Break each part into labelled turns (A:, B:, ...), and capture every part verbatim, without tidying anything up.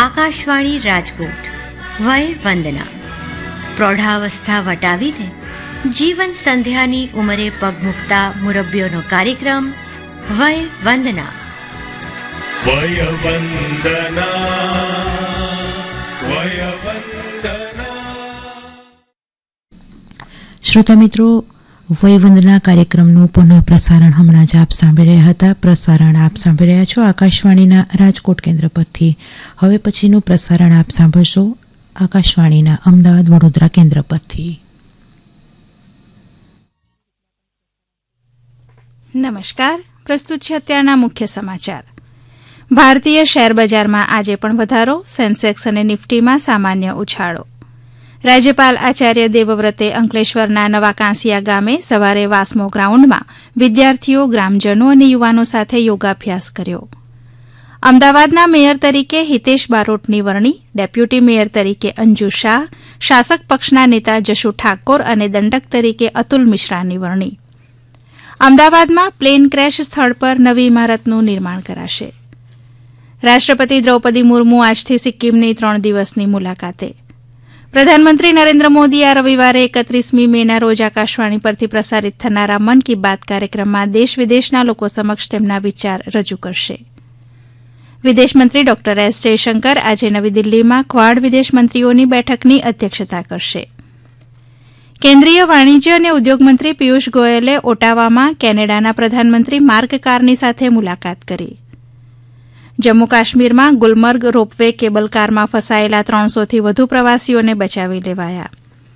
A: આકાશવાણી રાજકોટ. વય વંદના. પ્રૌઢાવસ્થા વટાવીને જીવન સંધ્યાની ઉંમરે પગ મૂકતા મુરબ્બીઓનો કાર્યક્રમ વય વંદના.
B: વય વંદના, વય વંદના.
C: શ્રોતા મિત્રો, વયવંદના કાર્યક્રમનું પુનઃ પ્રસારણ હમણાં જ આપ સાંભળી રહ્યા હતા. પ્રસારણ આપ સાંભળી રહ્યા છો આકાશવાણીના રાજકોટ કેન્દ્ર પરથી. હવે પછીનું પ્રસારણ આપ સાંભળશો આકાશવાણીના અમદાવાદ વડોદરા કેન્દ્ર પરથી.
D: નમસ્કાર. પ્રસ્તુત છે અત્યારના મુખ્ય સમાચાર. ભારતીય શેર બજારમાં આજે પણ વધારો, સેન્સેક્સ અને નિફ્ટીમાં સામાન્ય ઉછાળો. રાજ્યપાલ આચાર્ય દેવવ્રતે અંકલેશ્વરના નવા કાંસિયા ગામે સવારે વાસ્મો ગ્રાઉન્ડમાં વિદ્યાર્થીઓ, ગ્રામજનો અને યુવાનો સાથે યોગાભ્યાસ કર્યો. અમદાવાદના મેયર તરીકે હિતેશ બારોટની વરણી, ડેપ્યુટી મેયર તરીકે અંજુ શાહ, શાસક પક્ષના નેતા જશુ ઠાકોર અને દંડક તરીકે અતુલ મિશ્રાની વરણી. અમદાવાદમાં પ્લેન ક્રેશ સ્થળ પર નવી ઇમારતનું નિર્માણ કરાશે. રાષ્ટ્રપતિ દ્રૌપદી મુર્મુ આજથી સિક્કિમની ત્રણ દિવસની મુલાકાતે. પ્રધાનમંત્રી નરેન્દ્ર મોદી આ રવિવારે એકત્રીસમી મેના રોજ આકાશવાણી પરથી પ્રસારિત થનારા મન કી બાત કાર્યક્રમમાં દેશ વિદેશના લોકો સમક્ષ તેમના વિચાર રજૂ કરશે. વિદેશમંત્રી ડોક્ટર એસ જયશંકર આજે નવી દિલ્હીમાં ક્વાડ વિદેશમંત્રીઓની બેઠકની અધ્યક્ષતા કરશે. કેન્દ્રીય વાણિજ્ય અને ઉદ્યોગમંત્રી પિયુષ ગોયલે ઓટાવામાં કેનેડાના પ્રધાનમંત્રી માર્ક કાર્ની સાથે મુલાકાત કરી. જમ્મુ કાશ્મીરમાં ગુલમર્ગ રોપવે કેબલ કારમાં ફસાયેલા ત્રણસોથી વધુ પ્રવાસીઓને બચાવી લેવાયા.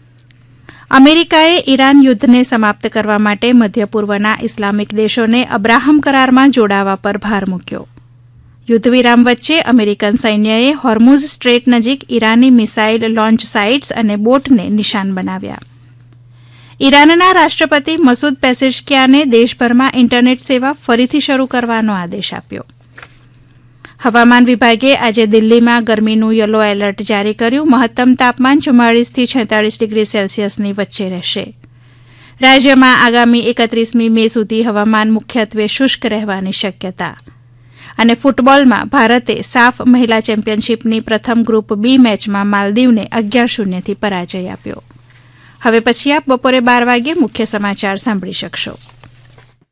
D: અમેરિકાએ ઈરાન યુદ્ધને સમાપ્ત કરવા માટે મધ્ય પૂર્વના ઇસ્લામિક દેશોને અબ્રાહમ કરારમાં જોડાવા પર ભાર મૂક્યો. યુદ્ધવિરામ વચ્ચે અમેરિકન સૈન્યએ હોર્મુઝ સ્ટ્રેટ નજીક ઈરાની મિસાઇલ લોન્ચ સાઇટ્સ અને બોટને નિશાન બનાવ્યા. ઈરાનના રાષ્ટ્રપતિ મસૂદ પેઝેશ્કિયાને દેશભરમાં ઇન્ટરનેટ સેવા ફરીથી શરૂ કરવાનો આદેશ આપ્યો. હવામાન વિભાગે આજે દિલ્હીમાં ગરમીનું યલો એલર્ટ જારી કર્યું. મહત્તમ તાપમાન ચુમ્માળીસથી છેતાળીસ ડિગ્રી સેલ્સિયસની વચ્ચે રહેશે. રાજ્યમાં આગામી એકત્રીસમી મે સુધી હવામાન મુખ્યત્વે શુષ્ક રહેવાની શક્યતા. અને ફૂટબોલમાં ભારતે સાફ મહિલા ચેમ્પિયનશીપની પ્રથમ ગ્રુપ બી મેચમાં માલદીવને અગિયાર શૂન્યથી પરાજય આપ્યો. હવે પછી આપ બપોરે બાર વાગ્યે મુખ્ય સમાચાર સાંભળી શકશો.